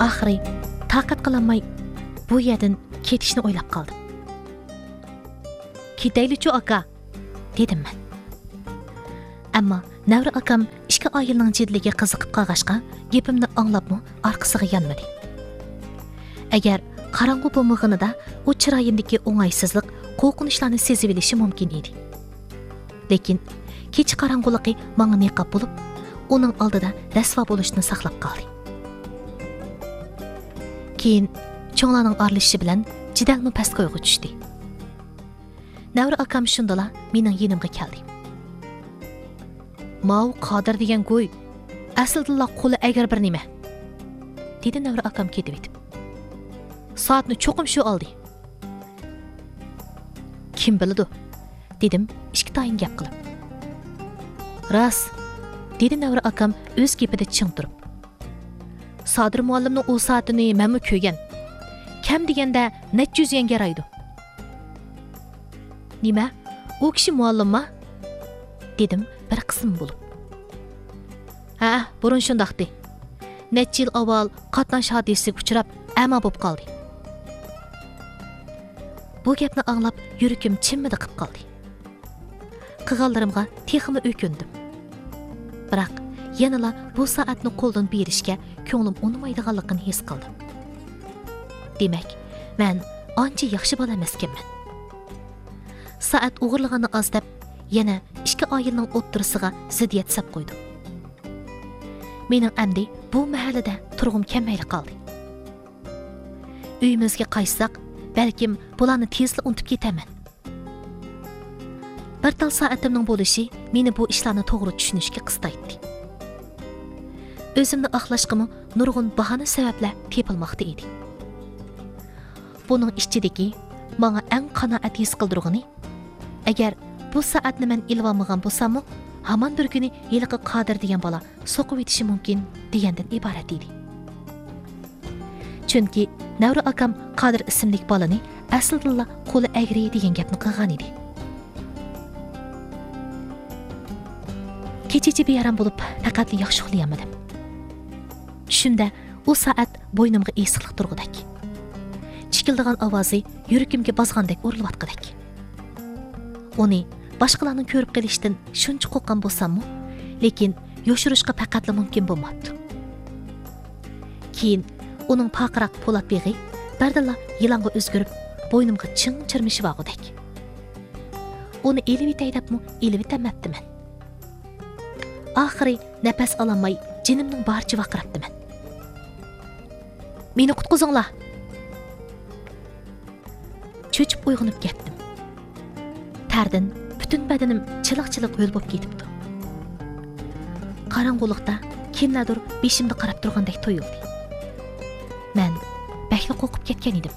Oxiri taqat qilolmay bu yerdan ketishni o'ylab qoldim. Ketayli-chu aka, dedim men. Ammo Navra akam ishga oyilning jiddiga qiziqib qolg'ashqa, gapimni anglabmi orqasiga yanmadi. Agar qarang'u bo'lmag'inida u chiroyimdagi o'ng'aysizlik, qo'rqinchlarni sezib olishi mumkin edi. Lekin kech qarang'uliqi menga niqob bo'lib, uning oldida rasvo bo'lishni saqlab qoldi. Keyin cho'nglarning aralishishi bilan jidalmi past qo'yga tushdi. Navra akam shundala mening yonimga keldi. Mau Qodir degan go'y, aslida qo'li agar bir nima, dedi Navra akam ketib etib. Soatni cho'qim shu oldi. Kim biladi, dedim ishki tayin gap qilib. Ras, dedi Navra akam o'z gapida ching turib. Sodir muallimning u soatini menmi ko'rgan. Kam deganda necha yuz yanga raydi. Nima? U kishi muallimmi? Dedim bir qism bo'lib. Ha, burun shundaqdi. Necha yil avval qatnash hodisasiga uchrab, ama bo'lib qoldi. Bu gapni anglab yuragim chimmidi qilib qoldi. Qig'allarimga texmi o'kindim. Biroq yanala bu soatni qo'ldan berishga ko'nglim unmaydiganligini his qildim. Demak, men ancha yaxshi bola emaskanman. Soat o'g'irlig'ini ozdab, yana 2 oyilning o'ttirisiga ziddiyat sab qo'ydim. Mening amdi bu mahallada turg'im kelmayli qoldi. Uyimizga qaytsak, balkim bularni tezla unutib ketaman. Bir tal soatimning bo'lishi meni bu ishlarni to'g'ri tushunishga qistaydi. O'zimni oqlashqimi nurg'un bahona sabablar tepilmoqda edi. Buning ichidagi menga eng qanoat his qildirg'ini, agar bu soatni men ilvomagan bo'lsam, hamon bir kuni yiliqi Qodir degan bola so'qib etishi mumkin degandan iborat edi. Chunki Navra akam Qodir ismli bolani aslida qo'li agri degan gapni qilgan edi. Kechichi beyaram bo'lib, faqat yaxshi uxlayolmadim. Shunda u soat bo'ynimga esiqlik turg'udak. Chikildigan ovozi yuragimga bosgandek urilayotgandak. Uni boshqalarning ko'rib qilishdan shuncha qo'rqqan bo'lsam-mu, lekin yoshirishga faqatla mumkin bo'lmadi. Keyin uning paqiraq po'lat beg'i bardalla yilonga o'zgarib, bo'ynimga ching chirmishi vog'udak. Uni elib etay debmi, elib etamabdiman. Oxiri nafas ololmay jinimning barcha vaqirabdiman. Meni qutqizinglar. Cho'chib uyg'onib ketdim. Tardan butun badanim chiliq-chiliq yo'l bo'lib ketibdi. Qarang'uliqda kimlardir beshimda qarab turgandek tuyuldi. Men bakli qo'rqib ketgan edim.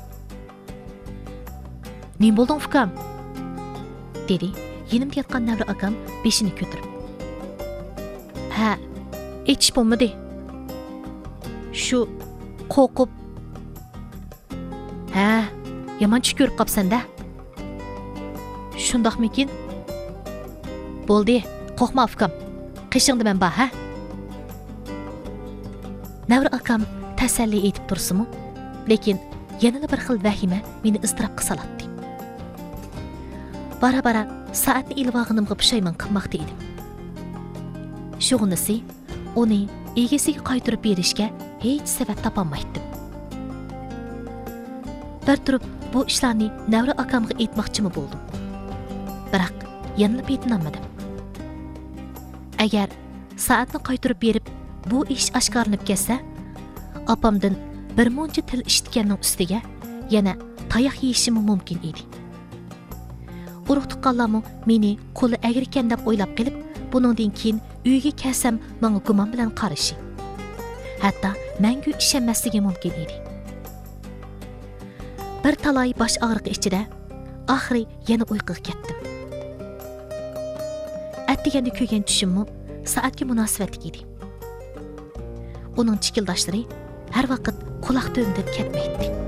"Nim bo'lding, ukam?" dedi yonimda yotgan Navra akam beshini ko'tarib. "Ha, etish bo'lmadi. Shu qo'rqib. Ha, yomon tush ko'rib qopsan-da. Shundoqmikin? Bo'ldi, qo'rqma ukam. Qishingdi men ha?" Navra akam tasalli etib tursimu, lekin yana bir xil vahima meni iztirobga solatdi. Bara-bara soatni ilvog'inimga pushaymon qilmoqda edim. Shug'unisi, uni egasiga qaytarib berishga hech sabab topolmaydim. Bir turib bu ishlarni Navra akamga aytmoqchimi bo'ldim. Biroq yanilib aytolmadim. Agar soatni qaytarib berib bu ish oshkorlanib ketsa, opamdan bir muncha til eshitganning ustiga yana tayoq yeyishim mumkin edi. Urug' tuqqanlarmi meni qo'li agirkan deb o'ylab qilib, buningdan keyin uyga kelsam menga gumon bilan qarashi. Hatto menga ishonmasligi mumkin edi. Bir talay bosh og'riqi ichida oxiri yana uyquga ketdim. Atdiganda ko'rgan tushimmi soatga munosabatli edi. Uning chikildoshlari har vaqt quloq to'ndib ketmaydi.